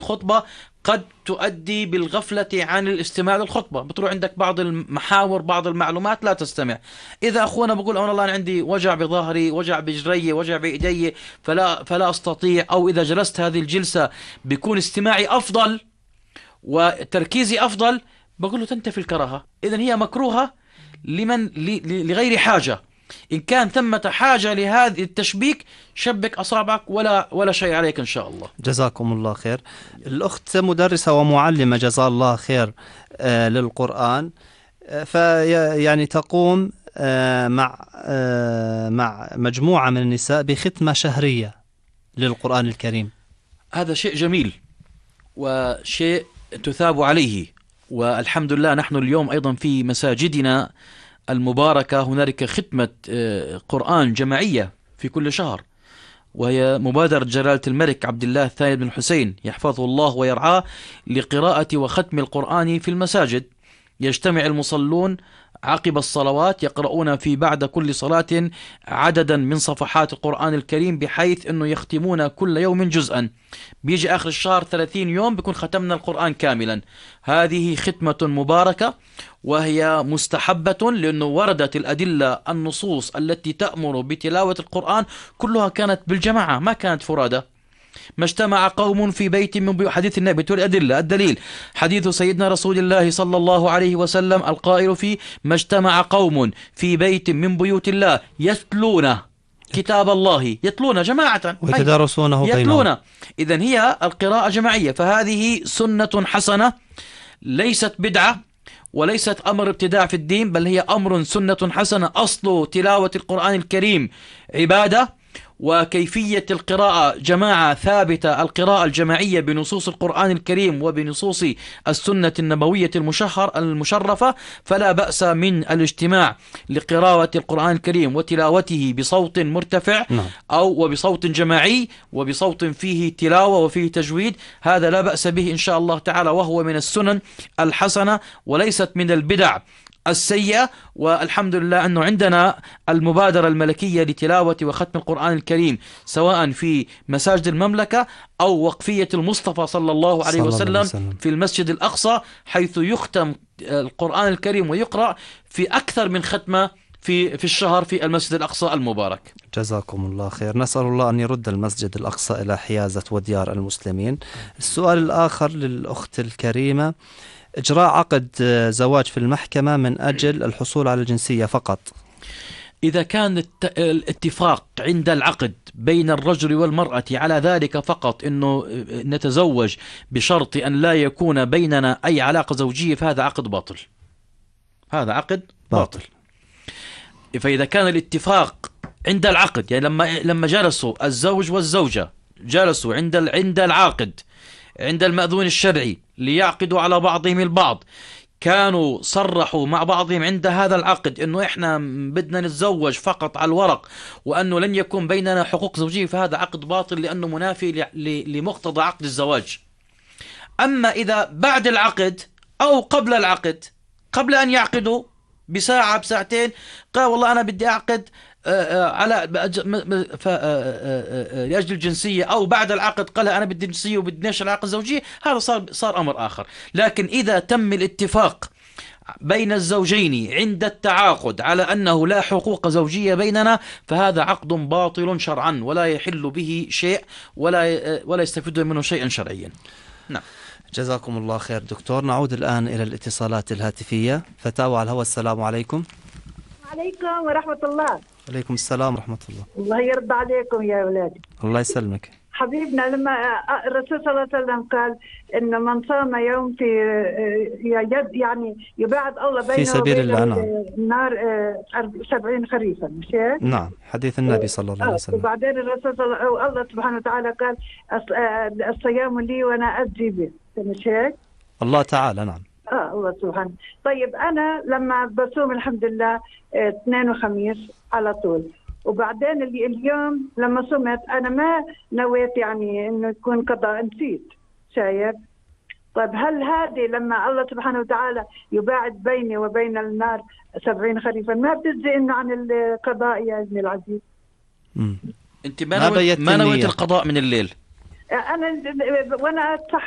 خطبة قد تؤدي بالغفلة عن الاستماع للخطبة، بتروح عندك بعض المحاور، بعض المعلومات لا تستمع. إذا أخونا بقول والله أنا عندي وجع بظهري، وجع بجري، وجع بإيدي، فلا أستطيع، أو إذا جلست هذه الجلسة بيكون استماعي أفضل وتركيزي أفضل، بقول له تنتفي الكراهة. إذن هي مكروهة لغير حاجة. إن كان ثمة حاجة لهذه التشبيك، شبك أصابعك ولا شيء عليك إن شاء الله. جزاكم الله خير. الأخت مدرسة ومعلمة جزاها الله خير للقرآن، فيعني تقوم مع مجموعة من النساء بختمة شهرية للقرآن الكريم. هذا شيء جميل وشيء تثاب عليه، والحمد لله نحن اليوم أيضا في مساجدنا المباركة هنالك ختمة قرآن جماعية في كل شهر، وهي مبادرة جلالة الملك عبد الله الثاني بن الحسين يحفظه الله ويرعاه لقراءة وختم القرآن في المساجد. يجتمع المصلون عقب الصلوات، يقرؤون في بعد كل صلاة عددا من صفحات القرآن الكريم، بحيث أنه يختمون كل يوم جزءا. بيجي آخر الشهر 30 يوم بيكون ختمنا القرآن كاملا. هذه ختمة مباركة وهي مستحبة، لأنه وردت الأدلة النصوص التي تأمر بتلاوة القرآن كلها كانت بالجماعة، ما كانت فرادة. ما اجتمع قوم في بيت من بيوت، حديث النبي تقول أدلة. الدليل حديث سيدنا رسول الله صلى الله عليه وسلم القائل فيه: ما اجتمع قوم في بيت من بيوت الله يتلون كتاب الله، يتلون جماعة ويتدارسونه بينهم. إذن هي القراءة جماعية، فهذه سنة حسنة ليست بدعة وليست أمر ابتداع في الدين، بل هي أمر سنة حسنة. أصل تلاوة القرآن الكريم عبادة، وكيفية القراءة جماعة ثابتة، القراءة الجماعية بنصوص القرآن الكريم وبنصوص السنة النبوية المشرفة. فلا بأس من الاجتماع لقراءة القرآن الكريم وتلاوته بصوت مرتفع أو وبصوت جماعي وبصوت فيه تلاوة وفيه تجويد، هذا لا بأس به إن شاء الله تعالى، وهو من السنن الحسنة وليست من البدع السيئة. والحمد لله أنه عندنا المبادرة الملكية لتلاوة وختم القرآن الكريم، سواء في مساجد المملكة أو وقفية المصطفى صلى الله عليه وسلم في المسجد الأقصى، حيث يختم القرآن الكريم ويقرأ في أكثر من ختمة في الشهر في المسجد الأقصى المبارك. جزاكم الله خير. نسأل الله أن يرد المسجد الأقصى إلى حيازة وديار المسلمين. السؤال الآخر للأخت الكريمة: إجراء عقد زواج في المحكمة من أجل الحصول على الجنسية فقط. إذا كان الاتفاق عند العقد بين الرجل والمرأة على ذلك فقط، أنه نتزوج بشرط أن لا يكون بيننا أي علاقة زوجية، فهذا عقد باطل. هذا عقد باطل. فإذا كان الاتفاق عند العقد، يعني لما جلسوا الزوج والزوجة، جلسوا عند العاقد، عند المأذون الشرعي ليعقدوا على بعضهم البعض، كانوا صرحوا مع بعضهم عند هذا العقد انه احنا بدنا نتزوج فقط على الورق، وانه لن يكون بيننا حقوق زوجية، فهذا عقد باطل لانه منافي لمقتضى عقد الزواج. اما اذا بعد العقد او قبل العقد، قبل ان يعقدوا بساعة بساعتين، قال والله انا بدي اعقد على لأجل الجنسية، أو بعد العقد قال أنا بدي جنسية وبدناش العلاقة الزوجية، هذا صار أمر آخر. لكن إذا تم الاتفاق بين الزوجين عند التعاقد على أنه لا حقوق زوجية بيننا، فهذا عقد باطل شرعا ولا يحل به شيء ولا يستفيد منه شيئا شرعيا. نعم. جزاكم الله خير دكتور. نعود الآن إلى الاتصالات الهاتفية. فتاوى على الهواء. السلام عليكم. عليكم ورحمة الله. عليكم السلام ورحمة الله. الله يرضى عليكم يا أولادي. الله يسلمك حبيبنا، لما الرسول صلى الله عليه وسلم قال إن من صام يوم في يعني يباعد الله بينه في سبيل الله، نعم، النار 70 خريفا، مش هيك؟ نعم، حديث النبي صلى الله عليه وسلم. وبعدين الرسول الله سبحانه وتعالى قال الصيام لي وأنا أجزي به، مش هيك؟ الله تعالى، نعم. الله سبحانه. طيب أنا لما بصوم الحمد لله اثنين وخميس على طول، وبعدين اليوم لما صمت أنا ما نويت يعني إنه يكون قضاء، نسيت، شايف؟ طيب هل هذه لما الله سبحانه وتعالى يباعد بيني وبين النار 70 خريفا ما بتجزي إنه عن القضاء يا ابني العزيز؟ أنت ما نويت القضاء من الليل؟ أنا وأنا